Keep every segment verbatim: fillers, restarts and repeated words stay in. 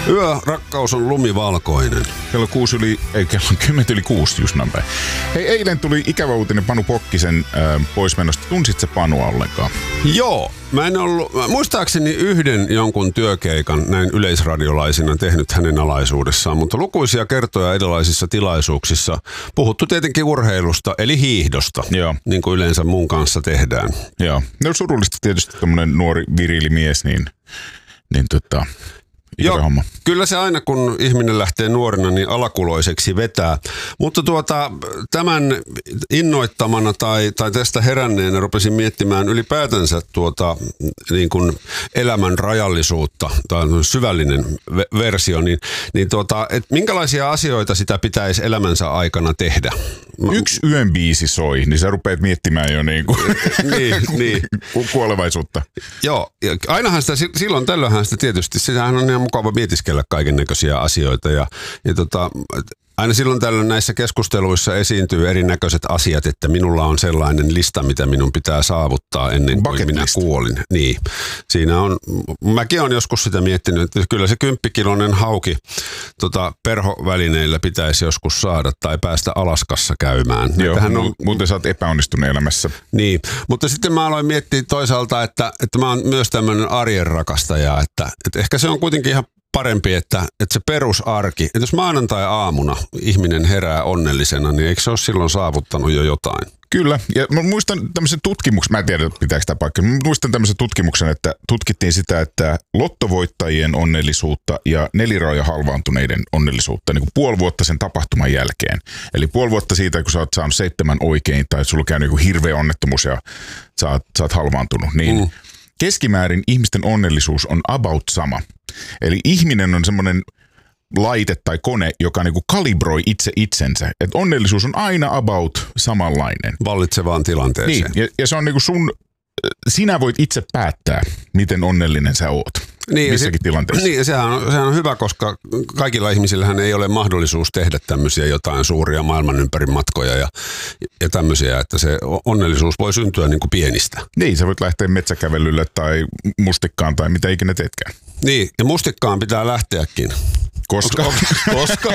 Yö, rakkaus on lumivalkoinen. Kello kuusi yli, ei kello kymmentä yli kuusi just näin päin. Hei, eilen tuli ikävä uutinen Panu Pokkisen äh, poismenosta. Tunsit se Panua ollenkaan? Joo. Mä en ollut, muistaakseni yhden jonkun työkeikan näin yleisradiolaisina tehnyt hänen alaisuudessaan, mutta lukuisia kertoja erilaisissa tilaisuuksissa puhuttu tietenkin urheilusta, eli hiihdosta, Joo. niin kuin yleensä mun kanssa tehdään. Joo. Ne on surullista tietysti tämmöinen nuori viriili mies, niin, niin tota... Joo, homma. Kyllä se aina kun ihminen lähtee nuorena niin alakuloiseksi vetää, mutta tuota, tämän innoittamana tai, tai tästä heränneenä rupesin miettimään ylipäätänsä tuota, niin kuin elämän rajallisuutta, tai syvällinen ve- versio, niin, niin tuota, et minkälaisia asioita sitä pitäisi elämänsä aikana tehdä? Yksi yön biisi soi, niin sä rupeat miettimään jo niin kuin niin, niin. kuolevaisuutta. Joo, ja ainahan sitä, silloin tällöinhän sitä tietysti, sitähän on ihan mukava mietiskellä kaiken näköisiä asioita ja, ja tota, aina silloin tällöin näissä keskusteluissa esiintyy erinäköiset asiat, että minulla on sellainen lista, mitä minun pitää saavuttaa ennen kuin minä kuolin. Niin, siinä on, mäkin olen joskus sitä miettinyt, että kyllä se kymppikiloinen hauki tota, perhovälineillä pitäisi joskus saada tai päästä Alaskassa käymään. Joo, on, muuten sä oot epäonnistunut elämässä. Niin, mutta sitten mä aloin miettiä toisaalta, että, että mä oon myös tämmöinen arjen rakastaja, että, että ehkä se on kuitenkin ihan parempi, että, että se perusarki, että jos maanantai-aamuna ihminen herää onnellisena, niin eikö se ole silloin saavuttanut jo jotain? Kyllä, ja mä muistan tämmöisen tutkimuksen, mä en tiedä pitääkö tämä paikka, mä muistan tämmöisen tutkimuksen, että tutkittiin sitä, että lottovoittajien onnellisuutta ja neliraaja halvaantuneiden onnellisuutta niin kuin puoli vuotta sen tapahtuman jälkeen. Eli puoli vuotta siitä, kun sä oot saanut seitsemän oikein tai sulla on käynyt joku hirveä onnettomuus ja sä oot, sä oot halvaantunut, niin mm. keskimäärin ihmisten onnellisuus on about sama. Eli ihminen on semmoinen laite tai kone, joka niinku kalibroi itse itsensä. Että onnellisuus on aina about samanlainen. Vallitsevaan tilanteeseen. Niin, ja, ja se on niinku sun, sinä voit itse päättää, miten onnellinen sä oot. Niin, missäkin se, tilanteessa. Niin, sehän on, sehän on hyvä, koska kaikilla ihmisillähän ei ole mahdollisuus tehdä tämmöisiä jotain suuria maailman ympäri matkoja ja, ja tämmöisiä, että se onnellisuus voi syntyä niin kuin pienistä. Niin, sä voit lähteä metsäkävelylle tai mustikkaan tai mitä ikinä teetkään. Niin, ja mustikkaan pitää lähteäkin. Koska? Koska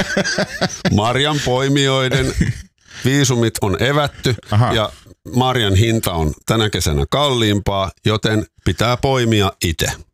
marjan poimijoiden viisumit on evätty Aha. ja marjan hinta on tänä kesänä kalliimpaa, joten pitää poimia itse.